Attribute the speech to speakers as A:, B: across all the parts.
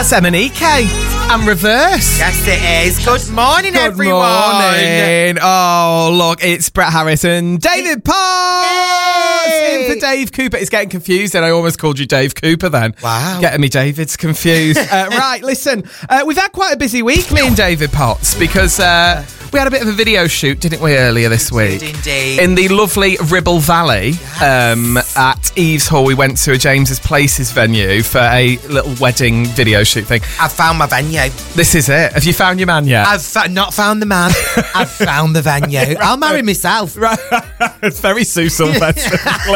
A: That's Emanike and Reverse.
B: Yes, it is. Good morning, everyone.
A: Good morning. Oh, look, it's Brett Harris and David Potts in for Dave Cooper. It's getting confused, and I almost called you Dave Cooper then.
B: Wow.
A: Getting me David's confused. Right, listen, we've had quite a busy week, me and David Potts, because we had a bit of a video shoot, didn't we, earlier this week?
B: Indeed.
A: In the lovely Ribble Valley, at Eves Hall. We went to a James's Places venue for a little wedding video shoot thing.
B: I've found my venue.
A: This is it. Have you found your man yet?
B: I've not found the man. I've found the venue. I'll marry myself.
A: Right. It's very Sue Sylvester.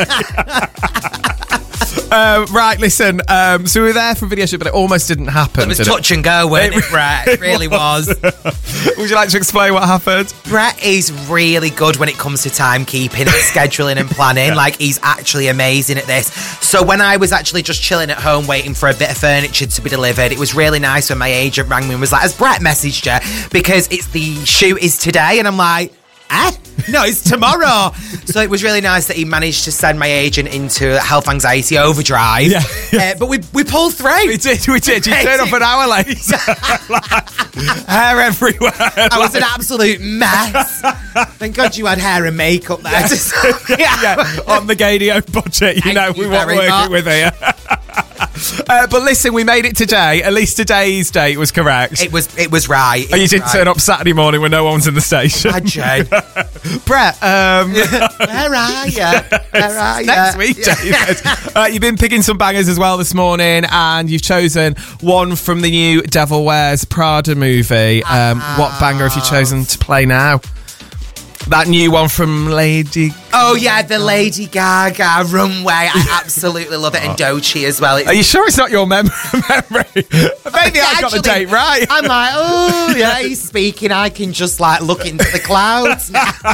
A: Right, listen. So we were there for a video shoot, but it almost didn't happen.
B: It was touch and go, wasn't it, Brett? It really was.
A: Would you like to explain what happened?
B: Brett is really good when it comes to timekeeping and scheduling and planning. Like, he's actually amazing at this. So when I was actually just chilling at home waiting for a bit of furniture to be delivered, it was really nice when my agent rang me and was like, has Brett messaged you? Because it's the shoot is today. And I'm like, no, it's tomorrow. So it was really nice that he managed to send my agent into health anxiety overdrive. But we pulled through.
A: We did. You turned up an hour late. Hair everywhere.
B: I was an absolute mess. Thank God you had hair and makeup there.
A: On the Gadio budget, we weren't working with here. But listen, we made it today. At least today's date was correct.
B: It was right.
A: And you didn't turn up Saturday morning when no one was in the station.
B: Imagine.
A: Brett,
B: where are you?
A: Next week, David. You've been picking some bangers as well this morning, and you've chosen one from the new Devil Wears Prada movie. What banger have you chosen to play now? That new one from Lady...
B: Oh, yeah, the Lady Gaga Runway. I absolutely love it. And Doechii as well.
A: Are you sure it's not your memory? Maybe I've got the date right.
B: I'm like, oh, yeah, he's speaking. I can just, look into the clouds now.